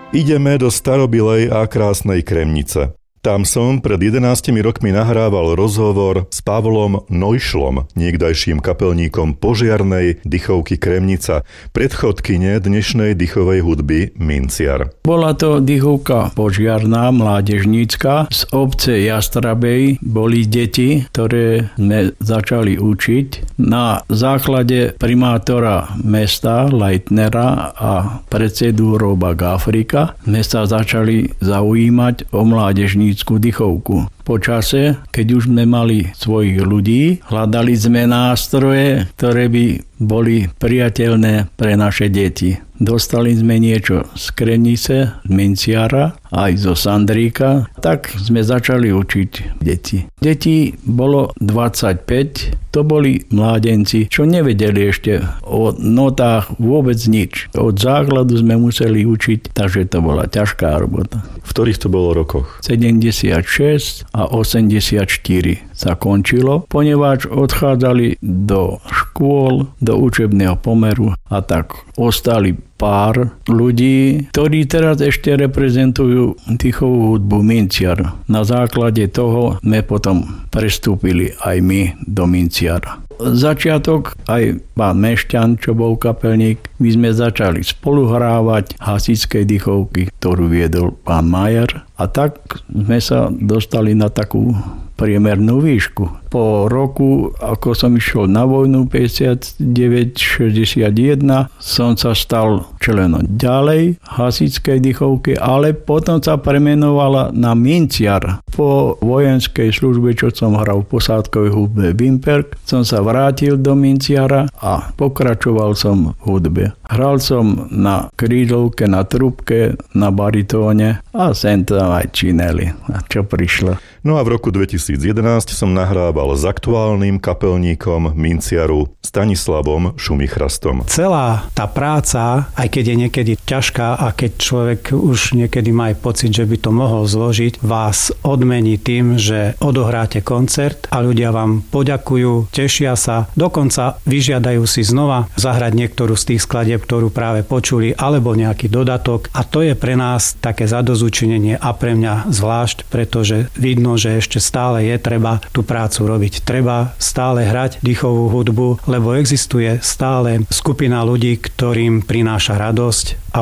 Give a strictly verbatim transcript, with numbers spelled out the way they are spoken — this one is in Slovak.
Ideme do starobilej a krásnej Kremnice. Tam som pred jedenástimi rokmi nahrával rozhovor s Pavlom Neuschlom, niekdajším kapelníkom požiarnej dychovky Kremnica, predchodkyne dnešnej dychovej hudby Minciar. Bola to dychovka požiarná, mládežnícka. Z obce Jastrabej boli deti, ktoré sme začali učiť. Na základe primátora mesta Leitnera a predsedu Roba Gafrika sme sa začali zaujímať o mládežnícku dychovku. Po čase, keď už sme mali svojich ľudí, hľadali sme nástroje, ktoré by boli priateľné pre naše deti. Dostali sme niečo z Kremnice, z Minciara, aj zo Sandríka, tak sme začali učiť deti. Detí bolo dvadsaťpäť, to boli mládenci, čo nevedeli ešte o notách vôbec nič. Od základu sme museli učiť, takže to bola ťažká robota. V ktorých to bolo rokoch? sedemdesiatšesť a osemdesiatštyri sa končilo, ponieważ odchádzali do škôl, do učebného pomeru a tak ostali pár ľudí, ktorí teraz ešte reprezentujú dychovú hudbu Minciar. Na základe toho sme potom prestúpili aj my do Minciara. Začiatok aj pán Mešťan, čo bol kapelník, my sme začali spoluhrávať hasičskej dychovky, ktorú viedol pán Majer, a tak sme sa dostali na takú priemernú výšku. Po roku, ako som išiel na vojnu päťdesiatdeväť šesťdesiatjeden, som sa stal členom ďalej hasičskej dychovky, ale potom sa premenovala na Minciar. Po vojenskej službe, čo som hral v posádkovej hudbe Vimperk, som sa vrátil do Minciara a pokračoval som v hudbe. Hral som na krídlovke, na trubke, na baritóne a sem tam aj čineli, čo prišlo. No a v roku dvetisícjedenásť som nahrával s aktuálnym kapelníkom Minciaru Stanislavom Šumichrastom. Celá tá práca, aj keď je niekedy ťažká a keď človek už niekedy má aj pocit, že by to mohol zložiť, vás odmení tým, že odohráte koncert a ľudia vám poďakujú, tešia sa, dokonca vyžiadajú si znova zahrať niektorú z tých skladieb, ktorú práve počuli, alebo nejaký dodatok, a to je pre nás také zadozučinenie a pre mňa zvlášť, pretože vidno, že ešte stále je treba tú prácu robiť. Treba stále hrať dychovú hudbu, lebo existuje stále skupina ľudí, ktorým prináša radosť a